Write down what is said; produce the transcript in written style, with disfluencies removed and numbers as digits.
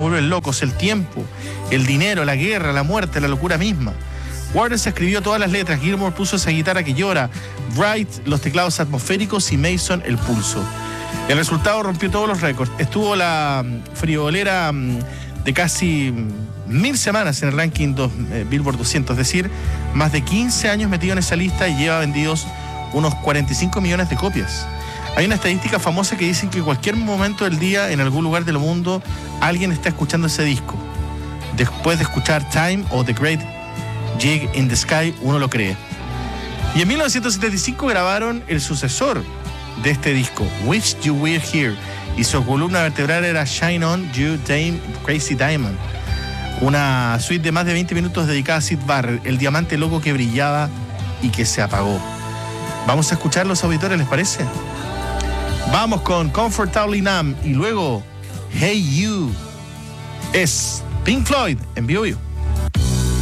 vuelven locos, el tiempo, el dinero, la guerra, la muerte, la locura misma. Waters escribió todas las letras, Gilmour puso esa guitarra que llora, Wright los teclados atmosféricos y Mason el pulso. El resultado rompió todos los récords. Estuvo la friolera de casi 1000 semanas en el ranking Billboard 200, es decir, más de 15 años metido en esa lista y lleva vendidos unos 45 millones de copias. Hay una estadística famosa que dicen que en cualquier momento del día, en algún lugar del mundo, alguien está escuchando ese disco. Después de escuchar Time o The Great Gig in the Sky, uno lo cree. Y en 1975 grabaron el sucesor de este disco, Wish You Were Here, y su columna vertebral era Shine On You Crazy Diamond, una suite de más de 20 minutos dedicada a Syd Barrett, el diamante loco que brillaba y que se apagó. Vamos a escuchar los auditores, ¿les parece? Vamos con Comfortably Numb y luego Hey You. Es Pink Floyd en Vivo.